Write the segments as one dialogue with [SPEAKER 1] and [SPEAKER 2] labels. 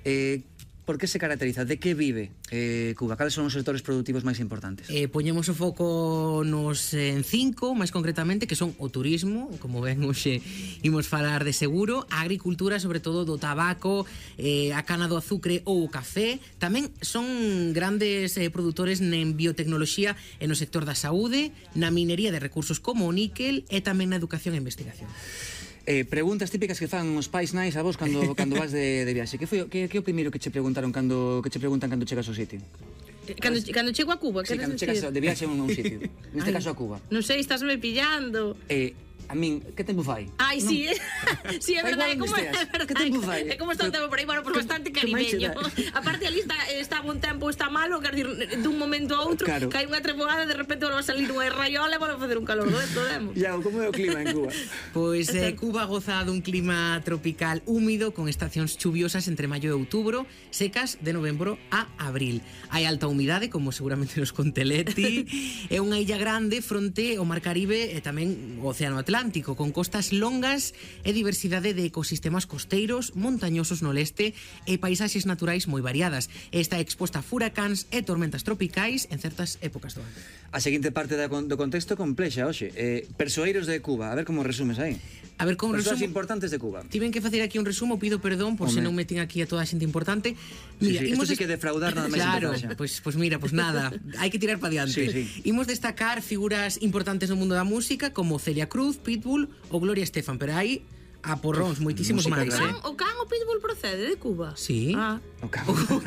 [SPEAKER 1] Por que se caracteriza? De que vive Cuba? Cales son os sectores productivos máis importantes?
[SPEAKER 2] Poñemos o foco nos en 5, máis concretamente, que son o turismo, como ven hoxe imos falar de seguro, a agricultura, sobre todo do tabaco, a cana do azucre ou o café. Tamén son grandes produtores en biotecnoloxía e no sector da saúde, na minería de recursos como o níquel e tamén na educación e investigación.
[SPEAKER 1] Preguntas típicas que fan os pais nais a vos cando vas de viaxe. Que é o primeiro que che preguntaron cando chegas ao sitio?
[SPEAKER 3] Cando chego a Cuba,
[SPEAKER 1] sí, cando chegas de viaxe a un sitio. Neste caso a Cuba.
[SPEAKER 3] Non sei, estásme pillando.
[SPEAKER 1] A min, que tempo fai?
[SPEAKER 3] Ai,
[SPEAKER 1] non?
[SPEAKER 3] Sí, sí, é verdade,
[SPEAKER 1] que tempo fai?
[SPEAKER 3] É como está o tempo por aí, bueno, pues bastante caribeño. Aparte ali está bon tempo, está malo, quer dir, dun momento a outro,
[SPEAKER 1] claro.
[SPEAKER 3] Cae unha treboada, de repente volve a salir unha raiola e volve a facer un calor doento, demos.
[SPEAKER 1] Iago, como é o clima en Cuba?
[SPEAKER 2] Pois Cuba goza dun clima tropical húmido con estacións chuviosas entre maio e outubro, secas de novembro a abril. Hai alta humidade, como seguramente nos conte Leti, é unha illa grande fronte ao Mar Caribe e tamén o Océano Atlántico, con costas longas e diversidade de ecosistemas costeiros, montañosos no leste e paisaxes naturais moi variadas. Está exposta a furacáns e tormentas tropicais en certas épocas do ano.
[SPEAKER 1] A seguinte parte do contexto complexa, hoxe. Persoeiros de Cuba, a ver como resumes aí.
[SPEAKER 2] A ver como
[SPEAKER 1] persoas
[SPEAKER 2] resumo
[SPEAKER 1] importantes de Cuba.
[SPEAKER 2] Tiven que facer aquí un resumo, pido perdón por se non metín aquí a toda a xente importante.
[SPEAKER 1] Mira, isto sí que defraudar nada máis.
[SPEAKER 2] Claro, pues mira, pues nada, hai que tirar para diante.
[SPEAKER 1] Sí.
[SPEAKER 2] Imos destacar figuras importantes no mundo da música como Celia Cruz, Pitbull ou Gloria Estefan, pero hai a porróns, moitísimos máis,
[SPEAKER 3] O can o Pitbull procede de Cuba?
[SPEAKER 2] Sí.
[SPEAKER 1] O can.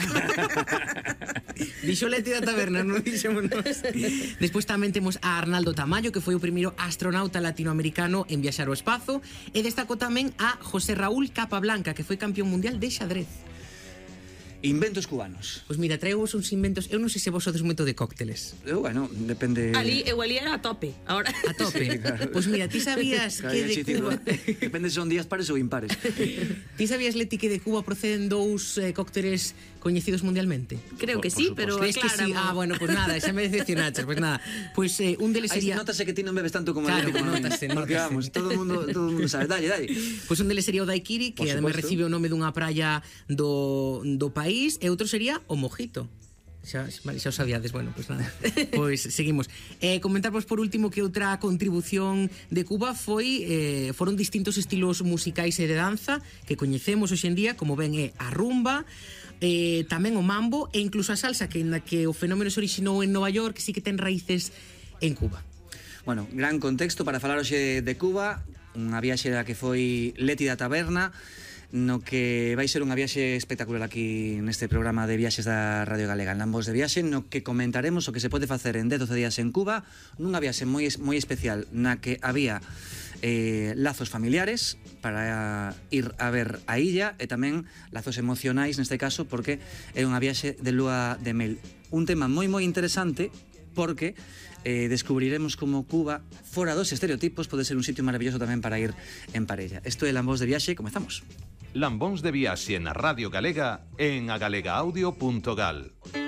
[SPEAKER 2] Dixo Leti da taberna, non dixemos nós. Despois tamén temos a Arnaldo Tamayo, que foi o primeiro astronauta latinoamericano en viaxar ao espazo, e destacou tamén a José Raúl Capablanca, que foi campeón mundial de xadrez.
[SPEAKER 1] Inventos cubanos.
[SPEAKER 2] Pois mira, traemos uns inventos. Eu non sei se vos sodes moito de cócteles.
[SPEAKER 1] Bueno, depende.
[SPEAKER 3] Ali era a tope. Ahora.
[SPEAKER 2] A tope. Sí, claro. Pois mira, ti sabías que de Cuba...
[SPEAKER 1] Depende se son días pares ou impares.
[SPEAKER 2] Ti sabías, Leti, que de Cuba proceden dous cócteles coñecidos mundialmente?
[SPEAKER 3] Creo que sí, pero
[SPEAKER 2] ¿crees que sí? Bueno, pues nada, xa me decepcionaches, pues nada. Pues un deles sería...
[SPEAKER 1] Notase que ti non bebes tanto como
[SPEAKER 2] claro,
[SPEAKER 1] Leti.
[SPEAKER 2] Notase.
[SPEAKER 1] Porque vamos, todo o mundo sabe. Dalle.
[SPEAKER 2] Pues un deles sería o daiquiri, que ademais recibe o nome dunha praia do país, e outro sería o mojito. Xa o sabíades, bueno, pues nada. Pois seguimos. Comentarvos por último que outra contribución de Cuba foron distintos estilos musicais e de danza que coñecemos hoxe en día, como ben é a rumba, tamén o mambo e incluso a salsa, que o fenómeno se orixinou en Nova York, que sí que ten raíces en Cuba.
[SPEAKER 1] Bueno, gran contexto para falar hoxe de Cuba, unha viaxe da que foi Leti da Taberna, no que vai ser unha viaxe espectacular aquí neste programa de viaxes da Radio Galega, en Lambos de Viaxe, no que comentaremos o que se pode facer en 10-12 días en Cuba, nunha viaxe moi especial na que había lazos familiares para ir a ver a illa e tamén lazos emocionais neste caso, porque é unha viaxe de lúa de mel. Un tema moi interesante porque descubriremos como Cuba, fora dos estereotipos, pode ser un sitio maravilloso tamén para ir en parella. Isto é Lambos de Viaxe, comezamos.
[SPEAKER 4] Lambóns de Viaxe na Radio Galega en agalegaudio.gal.